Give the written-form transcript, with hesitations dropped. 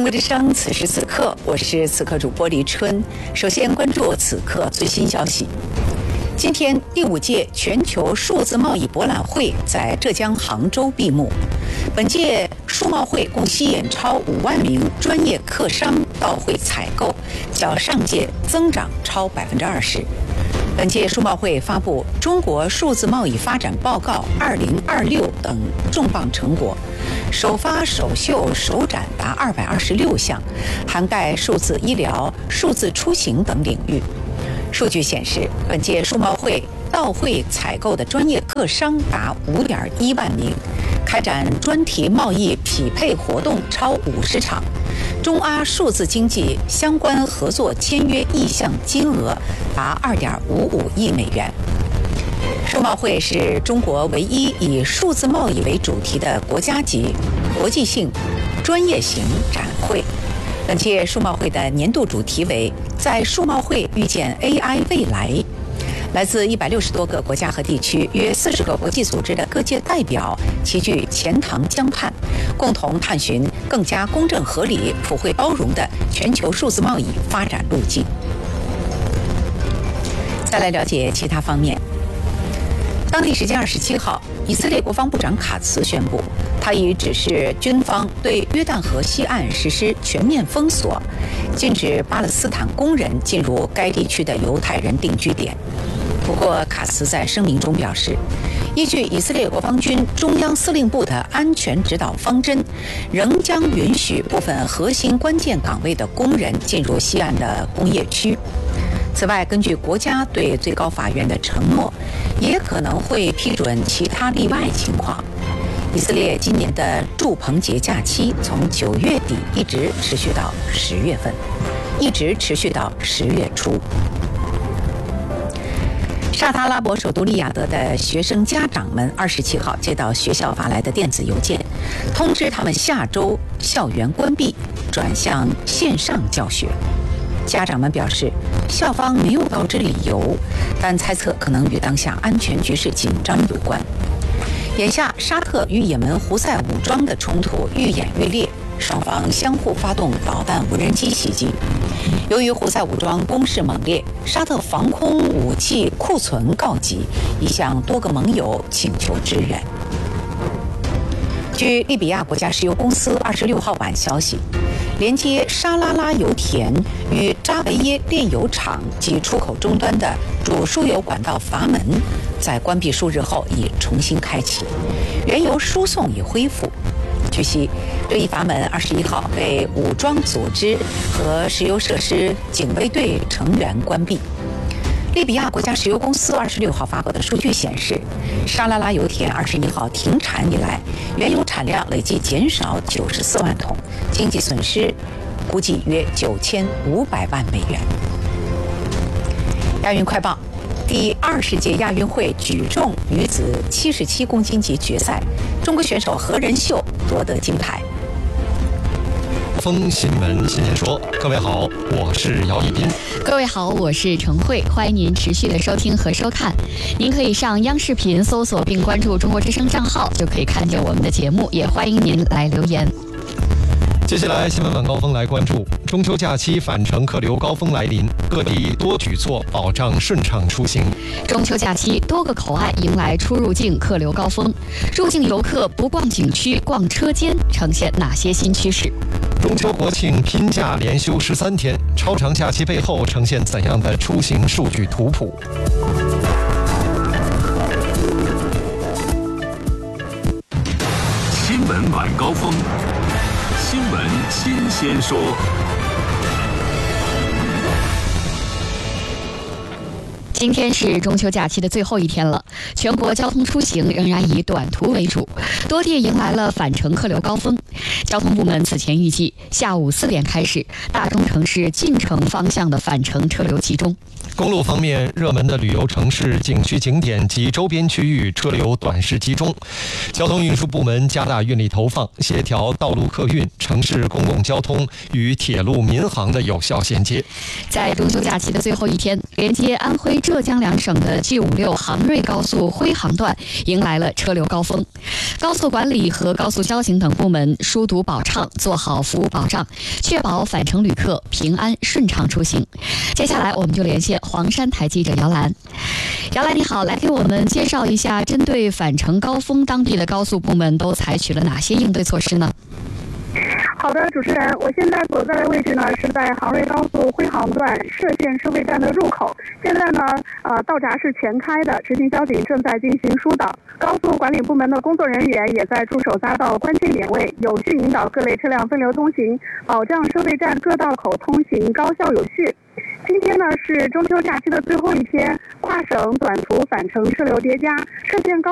国之声，此时此刻，我是此刻主播黎春。首先关注此刻最新消息。今天第5届全球数字贸易博览会在浙江杭州闭幕。本届数贸会共吸引超5万名专业客商到会采购，较上届增长超20%。本届数贸会发布《中国数字贸易发展报告2026》等重磅成果，首发、首秀、首展达226项，涵盖数字医疗、数字出行等领域。数据显示，本届数贸会到会采购的专业客商达5.1万名，开展专题贸易匹配活动超50场，中阿数字经济相关合作签约意向金额达2.55亿美元。数贸会是中国唯一以数字贸易为主题的国家级、国际性、专业型展会。本届数贸会的年度主题为“在数贸会遇见 AI 未来”。来自160多个国家和地区，约40个国际组织的各界代表齐聚钱塘江畔，共同探寻更加公正合理、普惠包容的全球数字贸易发展路径。再来了解其他方面。当地时间27号，以色列国防部长卡茨宣布，他已指示军方对约旦河西岸实施全面封锁，禁止巴勒斯坦工人进入该地区的犹太人定居点。不过，卡茨在声明中表示，依据以色列国防军中央司令部的安全指导方针，仍将允许部分核心关键岗位的工人进入西岸的工业区。此外，根据国家对最高法院的承诺，也可能会批准其他例外情况。以色列今年的祝棚节假期从9月底一直持续到10月份，一直持续到10月初。沙特阿拉伯首都利雅得的学生家长们27号接到学校发来的电子邮件，通知他们下周校园关闭，转向线上教学。家长们表示，校方没有告知理由，但猜测可能与当下安全局势紧张有关。眼下，沙特与也门胡塞武装的冲突愈演愈烈，双方相互发动导弹、无人机袭击。由于胡塞武装攻势猛烈，沙特防空武器库存告急，已向多个盟友请求支援。据利比亚国家石油公司26号晚消息，连接沙拉拉油田与扎维耶炼油厂及出口终端的主输油管道阀门，在关闭数日后已重新开启，原油输送已恢复。据悉，这一阀门21号被武装组织和石油设施警卫队成员关闭。利比亚国家石油公司26号发布的数据显示，沙拉拉油田21号停产以来，原油产量累计减少94万桶，经济损失估计约9500万美元。亚运快报：第20届亚运会举重女子77公斤级决赛，中国选手何人秀夺得金牌。 风新闻新鲜说，各位好，我是姚一斌。 各位好，我是程慧，欢迎您持续的收听和收看。您可以上央视频搜索并关注中国之声账号，就可以看见我们的节目，也欢迎您来留言。 接下来新闻晚高峰来关注中秋假期返程客流高峰来临，各地多举措保障顺畅出行。 中秋假期多个口岸迎来出入境客流高峰，入境游客不逛景区逛车间，呈现哪些新趋势？ 中秋国庆拼假连休13天，超长假期背后呈现怎样的出行数据图谱？ 新闻晚高峰，新闻新鲜说。 今天是中秋假期的最后一天了，全国交通出行仍然以短途为主，多地迎来了返程客流高峰。交通部门此前预计，下午4点开始，大中城市进城方向的返程车流集中。 公路方面，热门的旅游城市、景区景点及周边区域车流短时集中。交通运输部门加大运力投放，协调道路客运、城市公共交通与铁路民航的有效衔接。 在中秋假期的最后一天，连接安徽、浙江两省的 G56 杭瑞高速徽杭段迎来了车流高峰。高速管理和高速交警等部门疏堵堵保畅，做好服务保障，确保返程旅客平安顺畅出行。接下来我们就连线黄山台记者姚兰。姚兰你好，来给我们介绍一下，针对返程高峰，当地的高速部门都采取了哪些应对措施呢？ 好的，主持人，我现在所在的位置呢是在杭瑞高速徽杭段歙县收费站的入口。现在呢，道闸是全开的，执勤交警正在进行疏导，高速管理部门的工作人员也在驻守匝道关键点位，有序引导各类车辆分流通行，保障收费站各道口通行高效有序。今天呢是中秋假期的最后一天，跨省短途返程车流叠加，歙县高